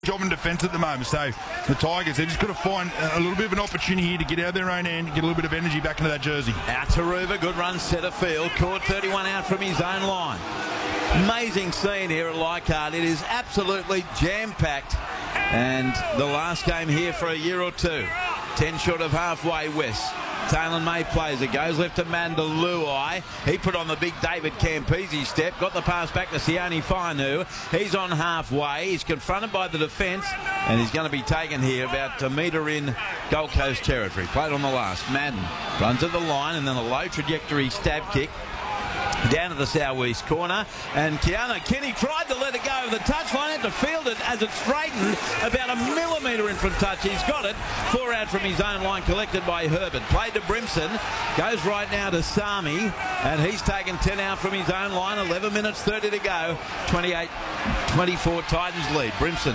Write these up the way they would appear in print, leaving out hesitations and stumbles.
job in defence at the moment. So the Tigers, they've just got to find a little bit of an opportunity here to get out of their own end, get a little bit of energy back into that jersey. Out to Ruva, good run, centre field. Caught 31 out from his own line. Amazing scene here at Leichhardt. It is absolutely jam-packed. And the last game here for a year or two. 10 short of halfway west. Taylor May plays it, goes left to Mandalui. He put on the big David Campese step, got the pass back to Sione Fainu. He's on halfway, he's confronted by the defence, and he's going to be taken here about a metre in Gold Coast territory. Played on the last. Madden runs at the line, and then a low trajectory stab kick down to the southeast corner, and Keanu Kenny tried to let it go over the touchline, had to field it as it straightened about a millimetre in from touch. He's got it. 4 out from his own line, collected by Herbert. Played to Brimson, goes right now to Sami, and he's taken 10 out from his own line. 11 minutes 30 to go. 28-24 Titans lead. Brimson,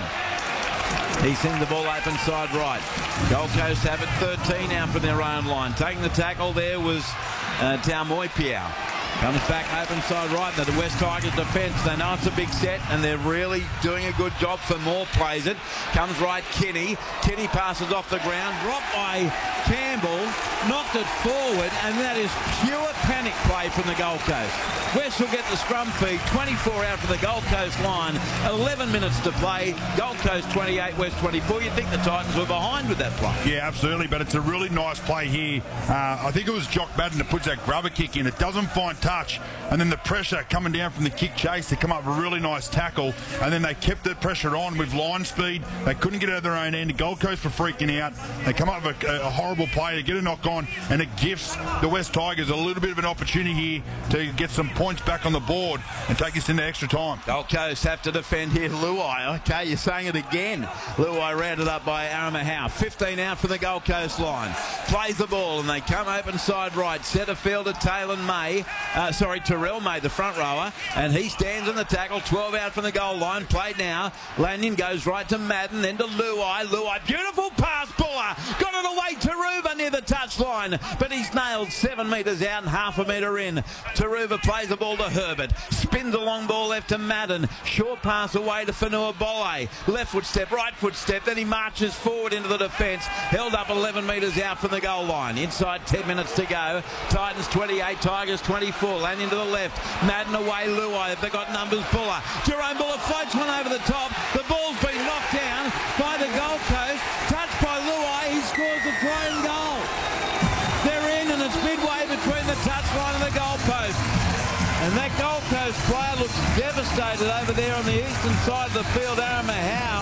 he sends the ball open side right. Gold Coast have it 13 out from their own line. Taking the tackle there was Taumoi Piao. Comes back open side right. Now the West Tigers defence, they know it's a big set and they're really doing a good job. For more plays it. Comes right Kenny. Kenny passes off the ground. Dropped by Campbell. Knocked it forward, and that is pure panic play from the Gold Coast. West will get the scrum feed. 24 out for the Gold Coast line. 11 minutes to play. Gold Coast 28, West 24. You'd think the Titans were behind with that play. Yeah, absolutely, but it's a really nice play here. I think it was Jock Madden that puts that grubber kick in. It doesn't find touch, and then the pressure coming down from the kick chase to come up with a really nice tackle, and then they kept the pressure on with line speed. They couldn't get out of their own end. The Gold Coast were freaking out. They come up with a horrible play to get a knock on, and it gives the West Tigers a little bit of an opportunity here to get some points back on the board and take us into extra time. Gold Coast have to defend here. Luai, okay, you're saying it again. Luai rounded up by Aramahau. 15 out for the Gold Coast line. Plays the ball, and they come open side right. Centre fielder Taylor May. Terrell May, the front rower, and he stands in the tackle. 12 out from the goal line. Played now. Lanyon goes right to Madden, then to Luai. Luai, beautiful pass, Buller. Got it away to Taruva near the touchline, but he's nailed 7 metres out and half a metre in. Taruva plays the ball to Herbert. Spins a long ball left to Madden. Short pass away to Fanua Bolle. Left foot step, right foot step. Then he marches forward into the defence. Held up 11 metres out from the goal line. Inside 10 minutes to go. Titans 28, Tigers 24. Lanyon to the left. Madden away, Luai. They've got numbers, Buller. Jerome Buller floats one over the top. The ball's been knocked down by the Gold Coast. Touched by Luai. He scores a thrown goal. They're in, and it's midway between the touchline and the goal post. And that Gold Coast player looks devastated over there on the eastern side of the field. Aramahau.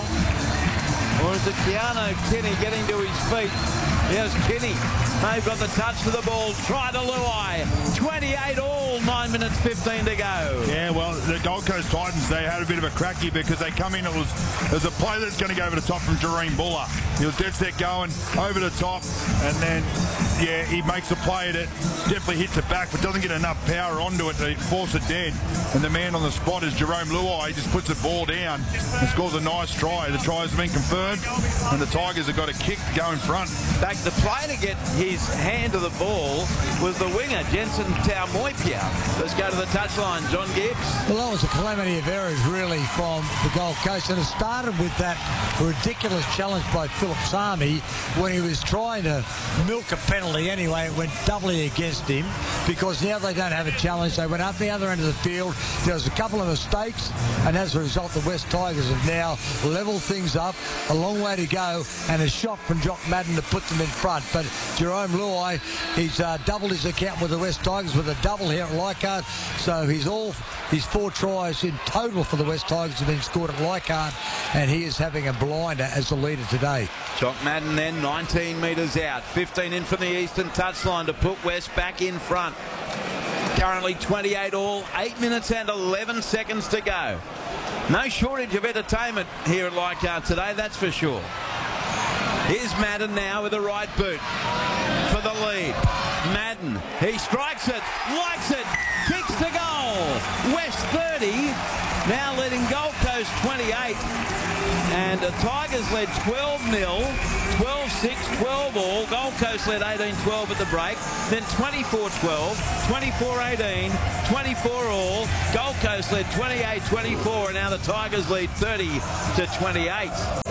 Or is it Keanu Kenny getting to his feet? Here's Kenny. They've got the touch for the ball. Try to Luai. 28 all, 9 minutes 15 to go. Yeah, well, the Gold Coast Titans, they had a bit of a cracky because they come in, it was a play that's going to go over the top from Jerome Buller. He was dead set going over the top, and then, yeah, he makes a play that definitely hits it back, but doesn't get enough power onto it to force it dead. And the man on the spot is Jerome Luai. He just puts the ball down and scores a nice try. The try has been confirmed, and the Tigers have got a kick to go in front. Back the play to get his hand to the ball was the winger, Jensen Taumoi Piao. Let's go to the touchline, John Gibbs. Well, that was a calamity of errors, really, from the Gold Coast. And it started with that ridiculous challenge by Philip Sami when he was trying to milk a penalty. Anyway, it went doubly against him because now they don't have a challenge. They went up the other end of the field. There was a couple of mistakes, and as a result, the West Tigers have now leveled things up. A long way to go, and a shot from Jock Madden to put them in front. But Jerome Luai, he's doubled his account with the West Tigers with a double here at Leichhardt. So his 4 tries in total for the West Tigers have been scored at Leichhardt, and he is having a blinder as the leader today. Jock Madden then 19 metres out, 15 in from the eastern touchline to put West back in front. Currently 28 all, 8 minutes and 11 seconds to go. No shortage of entertainment here at Leichhardt today, that's for sure. Here's Madden now with the right boot for the lead. Madden. He strikes it, likes it, kicks to goal. West 30, now leading Gold Coast 28. And the Tigers led 12-0, 12-6, 12 all. Gold Coast led 18-12 at the break. Then 24-12, 24-18, 24 all. Gold Coast led 28-24, and now the Tigers lead 30-28.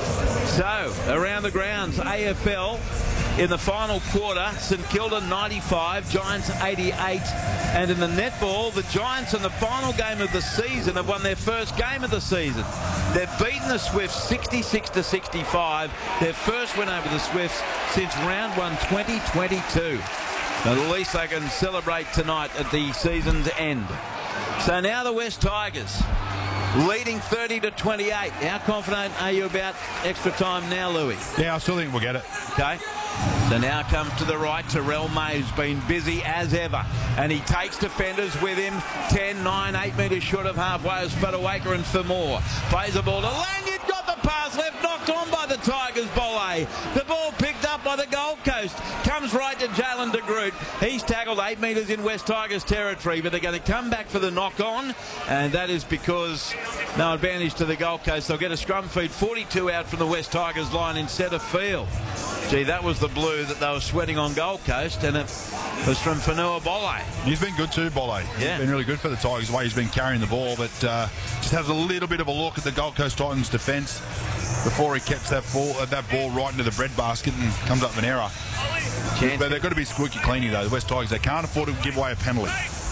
So, around the grounds, AFL in the final quarter, St Kilda 95, Giants 88. And in the netball, the Giants in the final game of the season have won their first game of the season. They've beaten the Swifts 66-65, their first win over the Swifts since round 1 2022. At least they can celebrate tonight at the season's end. So now the West Tigers leading 30-28. How confident are you about extra time now, Louis? Yeah, I still think we'll get it. Okay. So now comes to the right. Terrell May, who's been busy as ever. And he takes defenders with him. 10, 9, 8 metres short of halfway as Fodawaker and Fermor. Plays the ball to Lanyon. Got the pass left. Knocked on by the Tigers, Bolle. The ball picked up by the Gold Coast. Comes right to Jalen de Groot. He's tackled 8 metres in West Tigers territory. But they're going to come back for the knock-on. And that is because no advantage to the Gold Coast. They'll get a scrum feed 42 out from the West Tigers line in centre field. Gee, that was the blue that they were sweating on Gold Coast, and it was from Fanua Bolle. He's been good too, Bolle. Yeah. He's been really good for the Tigers, the way he's been carrying the ball, but just has a little bit of a look at the Gold Coast Titans defence before he kept that ball right into the breadbasket and comes up with an error. But they've got to be squeaky cleany, though, the West Tigers. They can't afford to give away a penalty.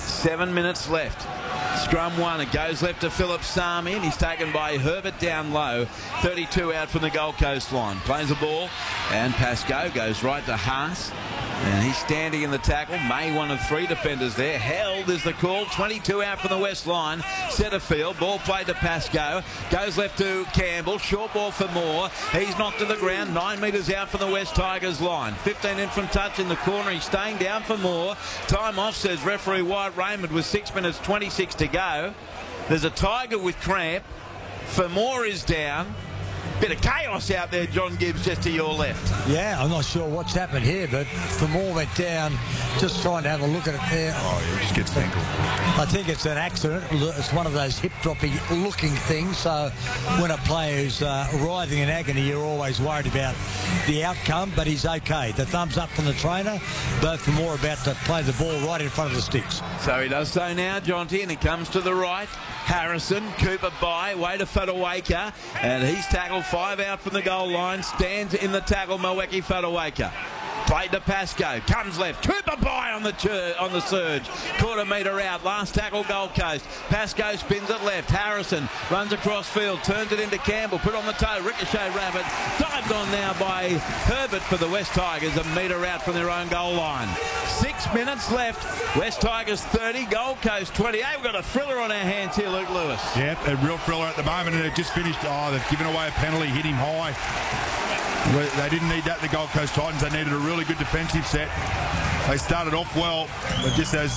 7 minutes left. Scrum one. It goes left to Philip Sami, and he's taken by Herbert down low. 32 out from the Gold Coast line. Plays the ball, and Pascoe goes right to Haas. And he's standing in the tackle. May, one of 3 defenders there. Held is the call. 22 out from the West line. Centre field. Ball played to Pascoe. Goes left to Campbell. Short ball for Moore. He's knocked to the ground. 9 metres out from the West Tigers line. 15 in from touch in the corner. He's staying down for Moore. Time off, says referee Wyatt Raymond, with 6 minutes 26 to go. There's a Tiger with cramp. Fermor is down. Bit of chaos out there, John Gibbs, just to your left. Yeah, I'm not sure what's happened here, but Fermor went down, just trying to have a look at it there. Oh, yeah, just gets tangled. I think it's an accident. It's one of those hip-dropping looking things. So when a player is writhing in agony, you're always worried about the outcome, but he's okay. The thumbs up from the trainer, but Fermor about to play the ball right in front of the sticks. So he does so now, Jonty, and he comes to the right. Harrison, Cooper by, way to Fodawaker, and he's tackled 5 out from the goal line, stands in the tackle, Mweki Fodawaker. Played to Pascoe, comes left, Cooper by on the surge, quarter metre out, last tackle Gold Coast. Pascoe spins it left, Harrison runs across field, turns it into Campbell, put on the toe, ricochet rabbit, dived on now by Herbert for the West Tigers, a metre out from their own goal line. 6 minutes left, West Tigers 30, Gold Coast 28. We've got a thriller on our hands here, Luke Lewis. Yeah, a real thriller at the moment, and they've just finished. Oh, they've given away a penalty, hit him high. They didn't need that, the Gold Coast Titans. They needed a really good defensive set. They started off well, but just as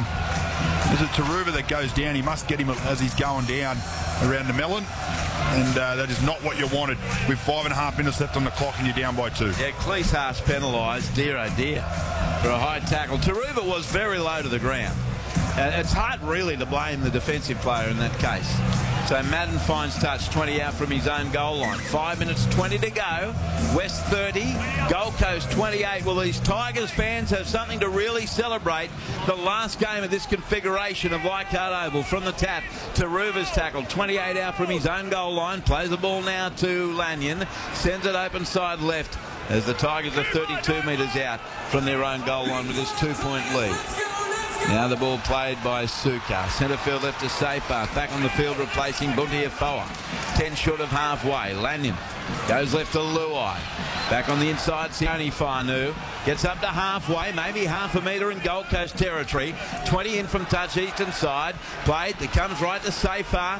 is it Taruva that goes down, he must get him as he's going down around the melon. And that is not what you wanted with 5.5 minutes left on the clock and you're down by 2. Yeah, Cleese Haas penalised, dear oh dear, for a high tackle. Taruva was very low to the ground. It's hard really to blame the defensive player in that case. So Madden finds touch, 20 out from his own goal line. 5 minutes 20 to go. West 30, Gold Coast 28. Well, these Tigers fans have something to really celebrate. The last game of this configuration of Leichhardt Oval. From the tap, Taruva's tackled, 28 out from his own goal line. Plays the ball now to Lanyon. Sends it open side left as the Tigers are 32 metres out from their own goal line with this 2-point lead. Now the ball played by Suka. Centre field left to Safar. Back on the field replacing Buntiafoa. 10 short of halfway. Lanyon goes left to Luai. Back on the inside, Sione Fanu. Gets up to halfway, maybe half a metre in Gold Coast territory. 20 in from touch, eastern side. Played, it comes right to Safar.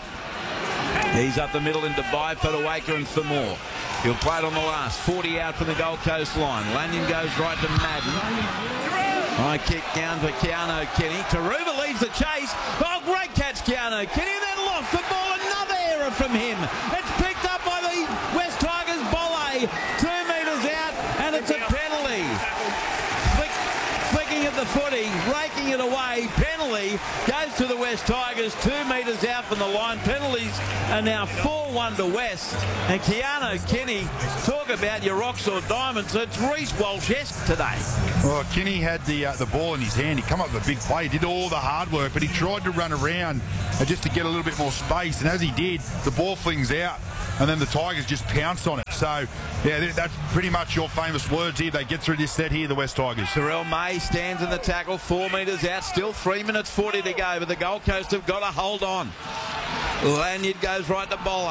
He's up the middle into Bai, Fodawaker and Fermor. He'll play it on the last. 40 out from the Gold Coast line. Lanyon goes right to Madden. High kick down for Keanu Kenny. Taruva leads the chase. Oh, great catch, Keanu Kenny. And then lost the ball. Another error from him. It's picked up by the West Tigers. Bolle 2 metres out, and it's a penalty. Flicking at the footy, raking it away. Penalty goes to the West Tigers, 2 metres out from the line. Penalties are now 4-1 to West. And Keanu Kenny, talk about your rocks or diamonds. It's Reece Walsh-esque today. Well, Kenny had the ball in his hand. He come up with a big play, did all the hard work, but he tried to run around just to get a little bit more space. And as he did, the ball flings out, and then the Tigers just pounce on it. So, yeah, that's pretty much your famous words here. They get through this set here, the West Tigers. Terrell May stands in the tackle, 4 metres out, still 3 minutes 40 to go, but the Gold Coast have got to hold on. Lanyard goes right to Bolle.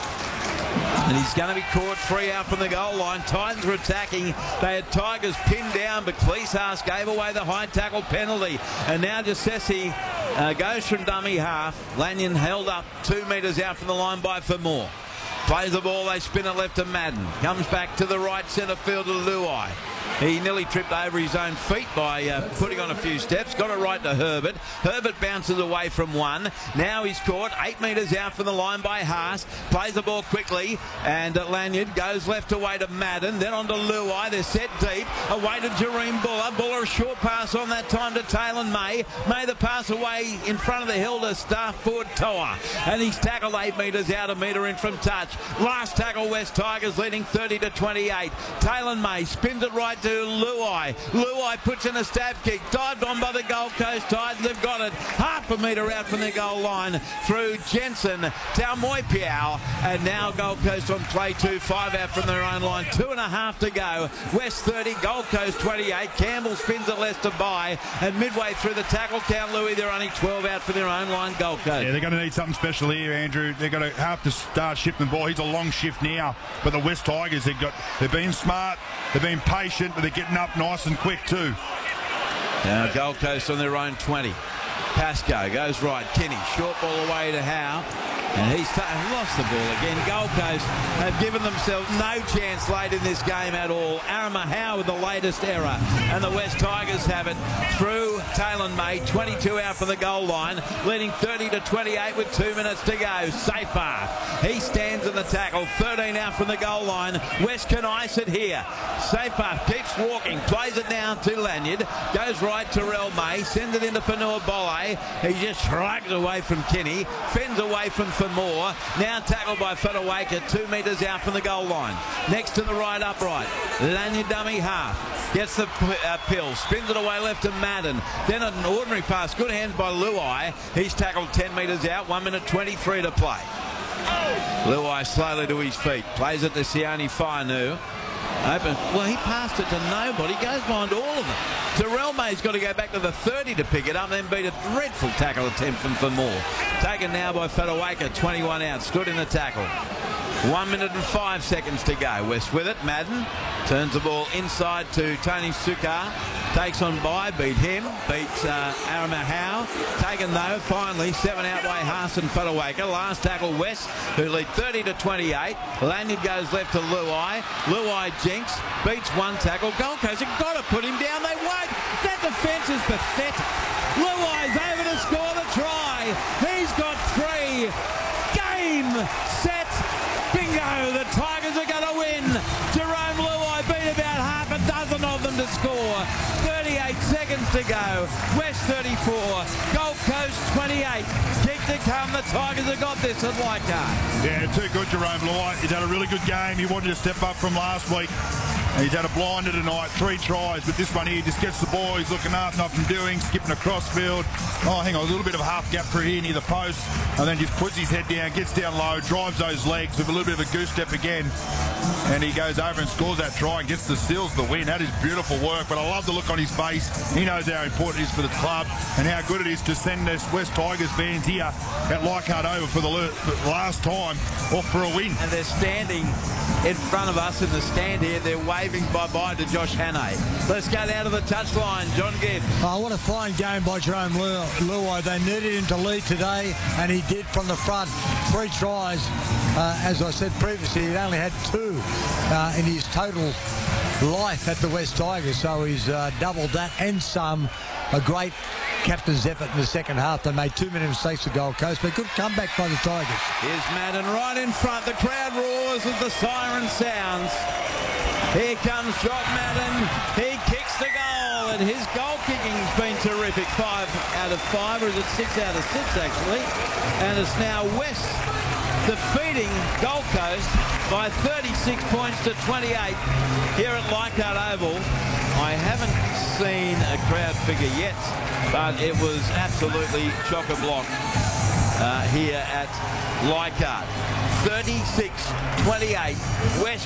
And he's going to be caught free out from the goal line. Titans are attacking. They had Tigers pinned down, but Cleese gave away the high tackle penalty. And now Giuseppe goes from dummy half. Lanyon held up 2 metres out from the line by Fermor. Plays the ball, they spin it left to Madden. Comes back to the right centre field to Luai. He nearly tripped over his own feet by putting on a few steps. Got it right to Herbert. Herbert bounces away from one. Now he's caught 8 metres out from the line by Haas. Plays the ball quickly, and Lanyard goes left away to Madden. Then on to Luai. They're set deep. Away to Jareem Buller. Buller a short pass on that time to Taylor May. May the pass away in front of the hill to staff forward Toa. And he's tackled 8 metres out, a metre in from touch. Last tackle, West Tigers leading 30-28. Taylor May spins it right to Luai. Luai puts in a stab kick, dived on by the Gold Coast Titans. They've got it half a metre out from their goal line through Jensen, Taumoi Piao, and now Gold Coast on play 2-5 out from their own line. 2.5 to go. West 30, Gold Coast 28. Campbell spins it left to Bye, and midway through the tackle count, Louis, they're only 12 out for their own line, Gold Coast. Yeah, they're going to need something special here, Andrew. They're going to have to start shifting the ball. He's a long shift now, but the West Tigers, they've been smart, they've been patient, but they're getting up nice and quick too. Now Gold Coast on their own 20. Pascoe goes right. Kenny, short ball away to Howe. And he's lost the ball again. Gold Coast have given themselves no chance late in this game at all. Arama Howe with the latest error. And the West Tigers have it through Taylor May. 22 out for the goal line. Leading 30-28 with 2 minutes to go. Safar. He stands in the tackle. 13 out from the goal line. West can ice it here. Safar keeps walking. Plays it down to Lanyard. Goes right to Terrell May. Sends it into Fanua Bolle. He just shrugs away from Kenny. Fends away from Fermor. Now tackled by Fedawaka, 2 metres out from the goal line. Next to the right upright. Lanyard dummy half. Gets the pill. Spins it away left to Madden. Then an ordinary pass. Good hands by Luai. He's tackled 10 metres out. 1 minute 23 to play. Luai slowly to his feet. Plays it to Sione Fainu. Open. Well, he passed it to nobody. Goes behind all of them. Terrell May's got to go back to the 30 to pick it up, then beat a dreadful tackle attempt from Fermor. Taken now by Fedawaka, 21 out. Stood in the tackle. 1 minute and 5 seconds to go. West with it. Madden turns the ball inside to Tony Sukar. Takes on Bye, beat him. Beats Arama Howe. Taken though, finally, 7 out by Haas and Fedawaka. Last tackle West, who lead 30-28. Lanyard goes left to Luai. Luai jinks. Beats one tackle. Gold Coast have got to put him down. They won't. That defence is pathetic. Luai's over to score the try. He's got 3. Game, set, bingo. The Tigers are going to win. Jerome Luai beat about half a dozen of them to score. 38 seconds to go. West 34. Gold Coast 28. Kick to come. The Tigers have got this at Leichhardt. Yeah, too good, Jerome Luai. He's had a really good game. He wanted to step up from last week. And he's had a blinder tonight, 3 tries, but this one here just gets the ball. He's looking up, nothing doing, skipping across field. Oh, hang on, a little bit of a half gap for here near the post, and then just puts his head down, gets down low, drives those legs with a little bit of a goose step again, and he goes over and scores that try and gets the Seals the win. That is beautiful work, but I love the look on his face. He knows how important it is for the club and how good it is to send this West Tigers fans here at Leichhardt over for the last time off for a win. And they're standing in front of us in the stand here. They're waving bye-bye to Josh Hannay. Let's go down to the touchline. John Gibbs. Oh, what a fine game by Jerome Luai. They needed him to lead today, and he did from the front. 3 tries. As I said previously, he'd only had 2 in his total life at the West Tigers, so he's doubled that and some. A great captain's effort in the second half. They made 2 minute mistakes to Gold Coast, but good comeback by the Tigers. Here's Madden right in front. The crowd roars as the siren sounds. Here comes Jock Madden. He kicks the goal. and his goal kicking's been terrific. 5 out of 5, or is it 6 out of 6 actually? And it's now West defeating Gold Coast by 36 points to 28 here at Leichhardt Oval. I haven't seen a crowd figure yet, but it was absolutely chock-a-block here at Leichhardt. 36-28, West